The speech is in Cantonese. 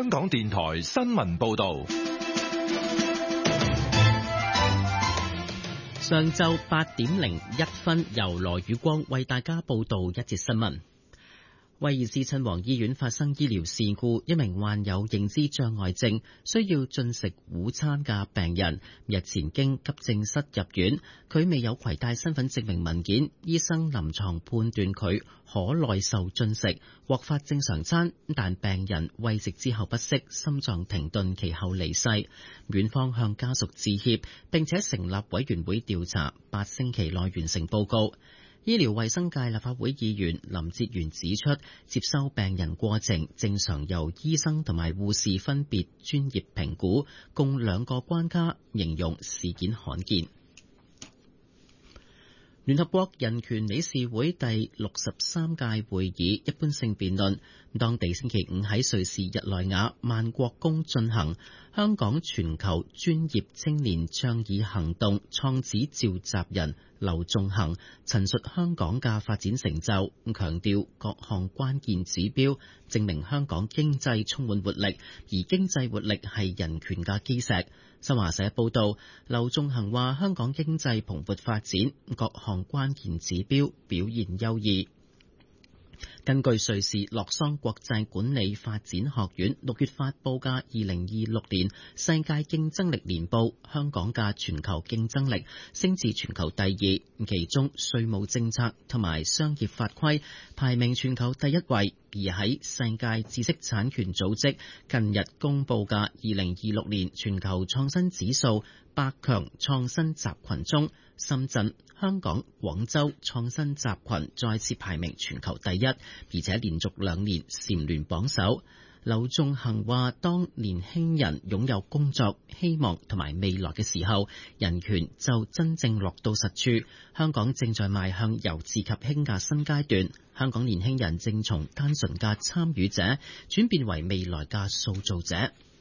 香港電台新聞報道。 上晝8:01，由羅宇光為大家報道一節新聞。威爾斯親王醫院發生醫療事故，一名患有認知障礙症、需要進食午餐嘅病人，日前經急症室入院。佢未有攜帶身份證明文件，醫生臨床判斷佢可耐受進食，獲發正常餐，但病人餵食之後不適，心臟停頓，其後離世。院方向家屬致歉，並且成立委員會調查，8星期內完成報告。醫療衛生界立法會議員林哲玄指出，接收病人過程正常由醫生同埋護士分別專業評估，共2個關卡，形容事件罕見。聯合國人權理事會第63屆會議一般性辯論，當地星期五喺瑞士日內瓦萬國宮進行。香港全球專業青年倡議行動創始召集人劉仲恒陳述香港嘅發展成就，強調各項關鍵指標證明香港經濟充滿活力，而經濟活力係人權嘅基石。新華社報道，劉仲恒話香港經濟蓬勃發展，各項關鍵指標表現優異。根據瑞士洛桑國際管理發展學院6月發布嘅2026年世界競爭力年報，香港嘅全球競爭力升至全球第2，其中稅務政策同埋商業法規排名全球第1位。而喺世界知識產權組織近日公布嘅2026年全球創新指數100強創新集群中，深圳、香港、廣州創新集群再次排名全球第1，而且連續2年蟬聯榜首。劉仲恒話，當年輕人擁有工作、希望同埋未來嘅時候，人權就真正落到實處。香港正在邁向由治及興嘅新階段，香港年輕人正從單純嘅參與者轉變為未來嘅塑造者。